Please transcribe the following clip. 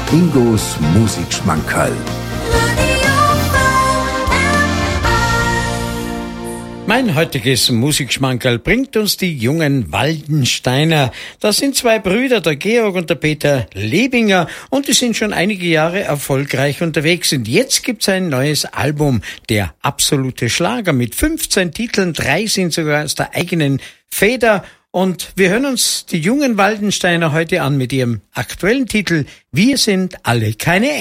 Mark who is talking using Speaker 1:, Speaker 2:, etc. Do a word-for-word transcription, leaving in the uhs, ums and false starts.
Speaker 1: Ingos Musikschmankerl.
Speaker 2: Mein heutiges Musikschmankerl bringt uns die jungen Waldensteiner. Das sind zwei Brüder, der Georg und der Peter Lebinger, und die sind schon einige Jahre erfolgreich unterwegs. Und jetzt gibt's ein neues Album, der absolute Schlager mit fünfzehn Titeln, drei sind sogar aus der eigenen Feder. Und wir hören uns die jungen Waldensteiner heute an mit ihrem aktuellen Titel Wir sind alle keine